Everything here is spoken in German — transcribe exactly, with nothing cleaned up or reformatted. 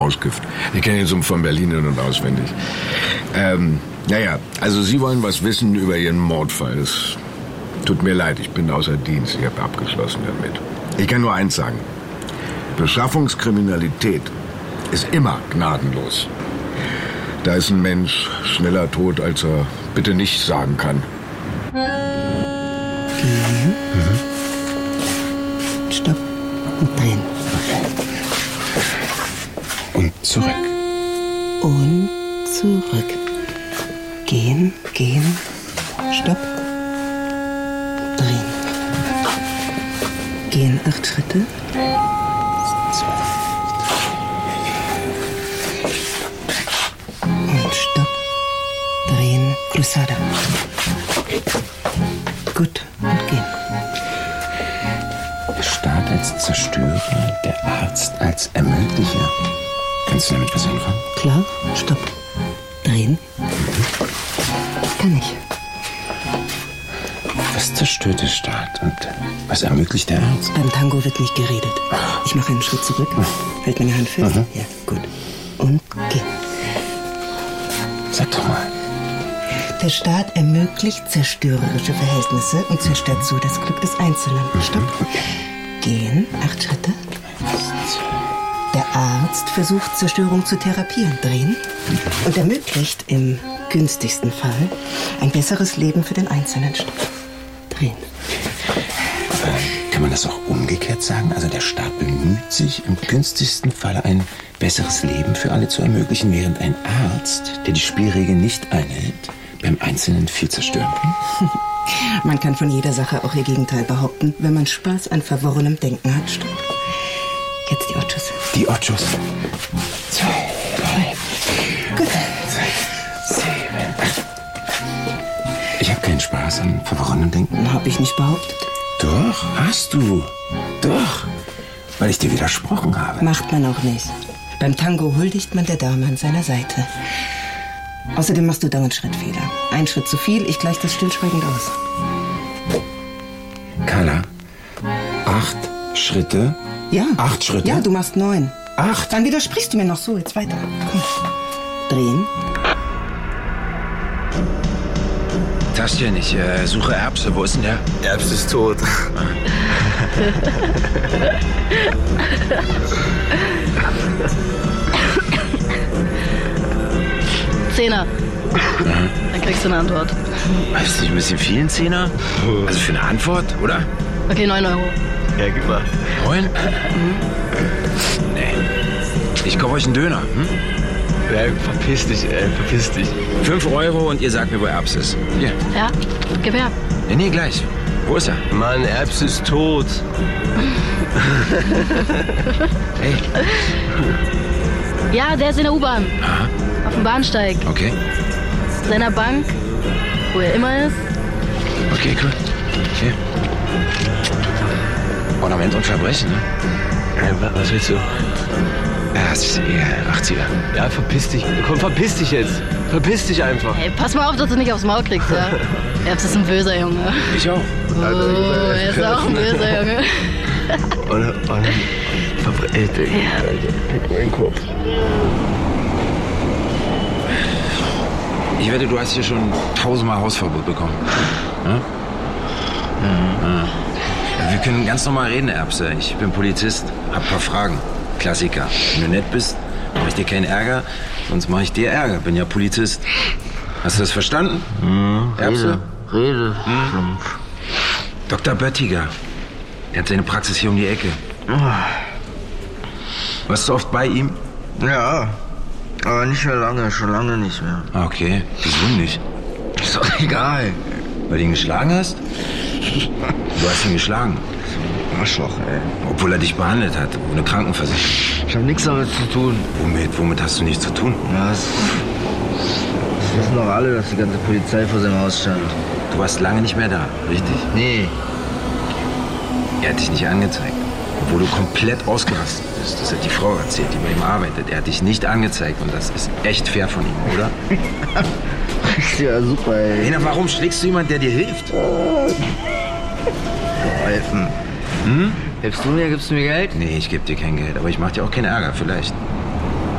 Rauschgift. Ich kenne jetzt von Berlin in- und auswendig. Ähm, naja, also Sie wollen was wissen über Ihren Mordfall. Es tut mir leid, ich bin außer Dienst. Ich habe abgeschlossen damit. Ich kann nur eins sagen. Beschaffungskriminalität ist immer gnadenlos. Da ist ein Mensch schneller tot, als er bitte nicht sagen kann. Gehen. Mhm. Stopp. Und drehen. Und zurück. Und zurück. Gehen, gehen. Stopp. Drehen. Gehen acht Schritte. Und stopp. Drehen. Cruzada. Gut. Und gehen. Der Staat als Zerstörer, der Arzt als Ermöglicher. Kannst du damit was anfangen? Klar. Stopp. Drehen. Kann ich. Was zerstört der Staat und was ermöglicht der Arzt? Beim Tango wird nicht geredet. Ich mache einen Schritt zurück. Hält meine Hand fest? Mhm. Ja, gut. Und geh. Sag doch mal. Der Staat ermöglicht zerstörerische Verhältnisse und zerstört so das Glück des Einzelnen. Stopp. Gehen. Acht Schritte. Der Arzt versucht, Zerstörung zu therapieren. Drehen. Und ermöglicht im günstigsten Fall ein besseres Leben für den Einzelnen. Stopp. Drehen. Äh, kann man das auch umgekehrt sagen? Also der Staat bemüht sich, im günstigsten Fall ein besseres Leben für alle zu ermöglichen, während ein Arzt, der die Spielregeln nicht einhält, beim Einzelnen viel zerstören kann? Man kann von jeder Sache auch ihr Gegenteil behaupten, wenn man Spaß an verworrenem Denken hat. Stopp. Jetzt die Ochos. Die Ochos. Zwei, drei, Gut. sechs, sieben, acht. Ich habe keinen Spaß an verworrenem Denken. Hab ich nicht behauptet. Doch, hast du. Doch. Weil ich dir widersprochen habe. Macht man auch nicht. Beim Tango huldigt man der Dame an seiner Seite. Außerdem machst du dauernd Schrittfehler. Ein Schritt zu viel, ich gleiche das stillschweigend aus. Carla, acht Schritte? Ja. Acht Schritte? Ja, du machst neun. Acht? Dann widersprichst du mir noch so. Jetzt weiter. Komm. Drehen. Tastchen, ich äh, suche Erbse. Wo ist denn der? Erbse ist tot. Zehner. Dann kriegst du eine Antwort. Ist das nicht ein bisschen viel, ein Zehner? Also für eine Antwort, oder? Okay, neun Euro. Ja, gib mal. Neun? Nee. Ich kaufe euch einen Döner. Hm? Ja, verpiss dich, ey, verpiss dich. Fünf Euro und ihr sagt mir, wo Erbs ist. Hier. Ja, gib her. Nee, nee, gleich. Wo ist er? Mann, Erbse ist tot. Hey. Ja, der ist in der U-Bahn. Aha. Auf dem Bahnsteig. Okay. Seiner Bank, wo er immer ist. Okay, cool. Hier. Ornament und Verbrechen, ne? Ja, was willst du? Ja, das ist eher achtziger. Ja, verpiss dich. Komm, verpiss dich jetzt. Verpiss dich einfach. Hey, pass mal auf, dass du nicht aufs Maul kriegst, ja? Erbs ist ein böser Junge. Ich auch. Oh, er ist auch ein böser Junge. Und, und Verbre ey, Digga, Alter, mein Kopf. Ich wette, du hast hier schon tausendmal Hausverbot bekommen. Ja? Ja. Ja, wir können ganz normal reden, Erbse. Ich bin Polizist, hab ein paar Fragen. Klassiker. Wenn du nett bist, mache ich dir keinen Ärger, sonst mache ich dir Ärger. Bin ja Polizist. Hast du das verstanden? Mhm, Erbse? Rede, Rede. Hm? Doktor Böttiger. Der hat seine Praxis hier um die Ecke. Warst du oft bei ihm? Ja, aber nicht mehr lange, schon lange nicht mehr. Okay, wieso nicht? Ist doch egal. Weil du ihn geschlagen hast? Du hast ihn geschlagen. Arschloch, ey. Obwohl er dich behandelt hat, ohne Krankenversicherung. Ich hab nichts damit zu tun. Womit? Womit hast du nichts zu tun? Ja, das, das wissen doch alle, dass die ganze Polizei vor seinem Haus stand. Du warst lange nicht mehr da, richtig? Nee. Er hat dich nicht angezeigt. Obwohl du komplett ausgerastet bist. Das hat die Frau erzählt, die bei ihm arbeitet. Er hat dich nicht angezeigt und das ist echt fair von ihm, oder? Ja, super, ey. Lena, warum schlägst du jemanden, der dir hilft? Helfen. Hm? Hilfst du mir, gibst du mir Geld? Nee, ich geb dir kein Geld, aber ich mach dir auch keinen Ärger, vielleicht.